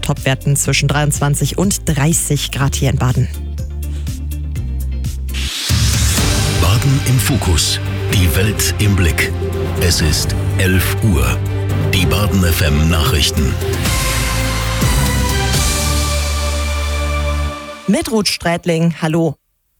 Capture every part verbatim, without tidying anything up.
Topwerten zwischen dreiundzwanzig und dreißig Grad hier in Baden. Baden im Fokus. Die Welt im Blick. Es ist elf Uhr. Die Baden F M Nachrichten. Mit Ruth Strätling, hallo.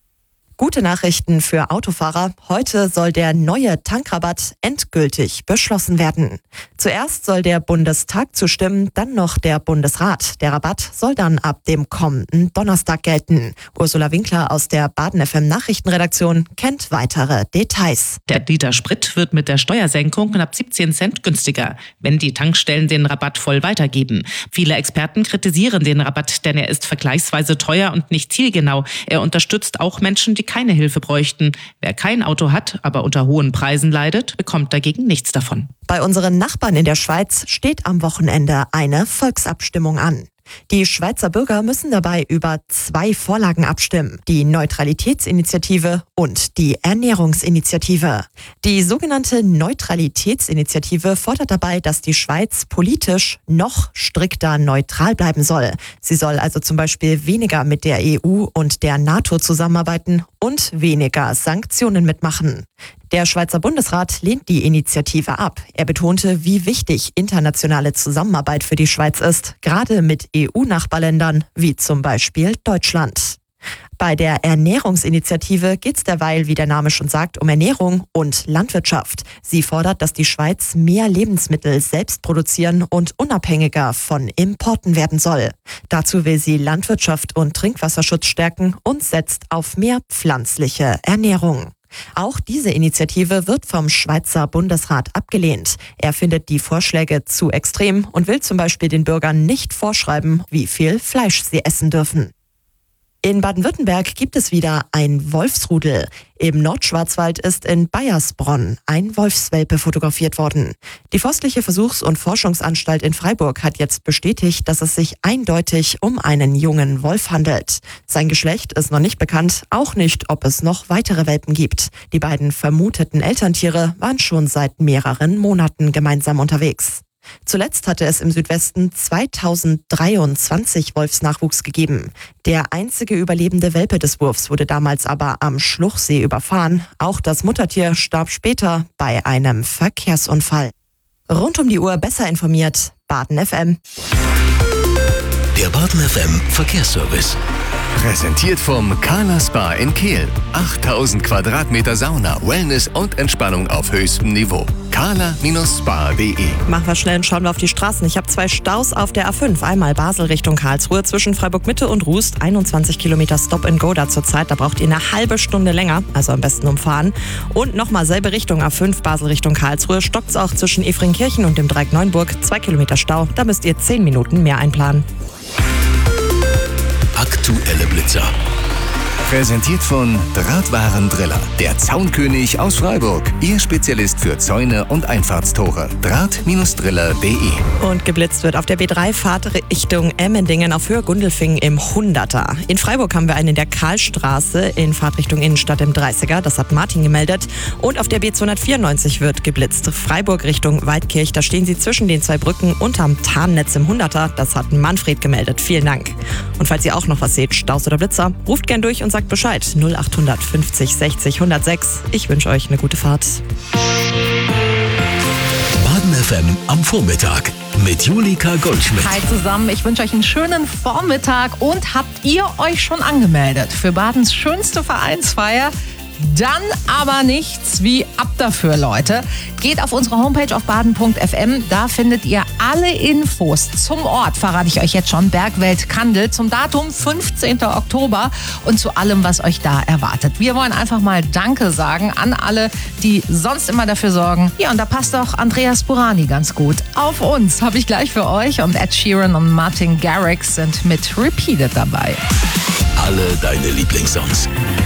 Gute Nachrichten für Autofahrer. Heute soll der neue Tankrabatt endgültig beschlossen werden. Zuerst soll der Bundestag zustimmen, dann noch der Bundesrat. Der Rabatt soll dann ab dem kommenden Donnerstag gelten. Ursula Winkler aus der Baden F M Nachrichtenredaktion kennt weitere Details. Der Liter Sprit wird mit der Steuersenkung knapp siebzehn Cent günstiger, wenn die Tankstellen den Rabatt voll weitergeben. Viele Experten kritisieren den Rabatt, denn er ist vergleichsweise teuer und nicht zielgenau. Er unterstützt auch Menschen, die keine Hilfe bräuchten. Wer kein Auto hat, aber unter hohen Preisen leidet, bekommt dagegen nichts davon. Bei unseren Nachbarn in der Schweiz steht am Wochenende eine Volksabstimmung an. Die Schweizer Bürger müssen dabei über zwei Vorlagen abstimmen, die Neutralitätsinitiative und die Ernährungsinitiative. Die sogenannte Neutralitätsinitiative fordert dabei, dass die Schweiz politisch noch strikter neutral bleiben soll. Sie soll also zum Beispiel weniger mit der E U und der NATO zusammenarbeiten und weniger Sanktionen mitmachen. Der Schweizer Bundesrat lehnt die Initiative ab. Er betonte, wie wichtig internationale Zusammenarbeit für die Schweiz ist, gerade mit E U-Nachbarländern wie zum Beispiel Deutschland. Bei der Ernährungsinitiative geht es derweil, wie der Name schon sagt, um Ernährung und Landwirtschaft. Sie fordert, dass die Schweiz mehr Lebensmittel selbst produzieren und unabhängiger von Importen werden soll. Dazu will sie Landwirtschaft und Trinkwasserschutz stärken und setzt auf mehr pflanzliche Ernährung. Auch diese Initiative wird vom Schweizer Bundesrat abgelehnt. Er findet die Vorschläge zu extrem und will zum Beispiel den Bürgern nicht vorschreiben, wie viel Fleisch sie essen dürfen. In Baden-Württemberg gibt es wieder ein Wolfsrudel. Im Nordschwarzwald ist in Baiersbronn ein Wolfswelpe fotografiert worden. Die Forstliche Versuchs- und Forschungsanstalt in Freiburg hat jetzt bestätigt, dass es sich eindeutig um einen jungen Wolf handelt. Sein Geschlecht ist noch nicht bekannt, auch nicht, ob es noch weitere Welpen gibt. Die beiden vermuteten Elterntiere waren schon seit mehreren Monaten gemeinsam unterwegs. Zuletzt hatte es im Südwesten zweitausenddreiundzwanzig Wolfsnachwuchs gegeben. Der einzige überlebende Welpe des Wurfs wurde damals aber am Schluchsee überfahren. Auch das Muttertier starb später bei einem Verkehrsunfall. Rund um die Uhr besser informiert, Baden F M. Der Baden F M Verkehrsservice. Präsentiert vom Carla Spa in Kehl. achttausend Quadratmeter Sauna, Wellness und Entspannung auf höchstem Niveau. carla Spa punkt de. Machen wir schnell und schauen wir auf die Straßen. Ich habe zwei Staus auf der A fünf. Einmal Basel Richtung Karlsruhe zwischen Freiburg-Mitte und Rust. einundzwanzig Kilometer Stop and Go da zurzeit. Da braucht ihr eine halbe Stunde länger, also am besten umfahren. Und nochmal selbe Richtung A fünf, Basel Richtung Karlsruhe. Stockt es auch zwischen Efringkirchen und dem Dreieck Neuenburg. Zwei Kilometer Stau. Da müsst ihr zehn Minuten mehr einplanen. Aktuelle Blitzer. Präsentiert von Drahtwarendriller, der Zaunkönig aus Freiburg. Ihr Spezialist für Zäune und Einfahrtstore. Draht Driller punkt de. Und geblitzt wird auf der B drei Fahrt Richtung Emmendingen auf Höhe Gundelfingen im Hunderter. In Freiburg haben wir einen in der Karlstraße in Fahrtrichtung Innenstadt im dreißiger. Das hat Martin gemeldet. Und auf der B zweihundertvierundneunzig wird geblitzt. Freiburg Richtung Waldkirch. Da stehen sie zwischen den zwei Brücken unterm Tarnnetz im Hunderter. Das hat Manfred gemeldet. Vielen Dank. Und falls ihr auch noch was seht, Staus oder Blitzer, ruft gern durch und sagt Bescheid. null acht fünfzig sechzig hundertsechs. Ich wünsche euch eine gute Fahrt. Baden F M am Vormittag mit Julika Goldschmidt. Hi zusammen, ich wünsche euch einen schönen Vormittag. Und habt ihr euch schon angemeldet für Badens schönste Vereinsfeier? Dann aber nichts wie ab dafür, Leute. Geht auf unsere Homepage auf baden punkt f m. Da findet ihr alle Infos zum Ort, verrate ich euch jetzt schon, Bergwelt Kandel, zum Datum fünfzehnten Oktober und zu allem, was euch da erwartet. Wir wollen einfach mal Danke sagen an alle, die sonst immer dafür sorgen. Ja, und da passt auch Andreas Burani ganz gut. Auf uns habe ich gleich für euch, und Ed Sheeran und Martin Garrix sind mit Repeated dabei. Alle deine Lieblingssongs.